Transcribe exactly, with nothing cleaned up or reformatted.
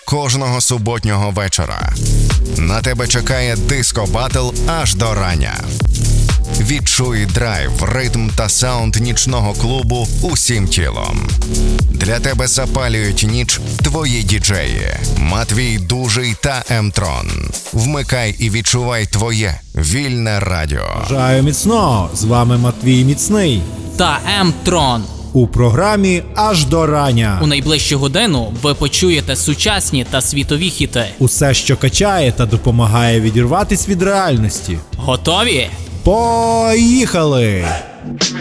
кожного суботнього вечора. На тебе чекає диско-батл аж до рання. Відчуй драйв, ритм та саунд нічного клубу усім тілом. Для тебе запалюють ніч твої діджеї Матвій Дужий та М-Трон. Вмикай і відчувай твоє вільне радіо. Бажаю міцного! З вами Матвій Міцний та М-Трон. У програмі «Аж до рання». У найближчу годину ви почуєте сучасні та світові хіти. Усе, що качає та допомагає відірватись від реальності. Готові? Поїхали!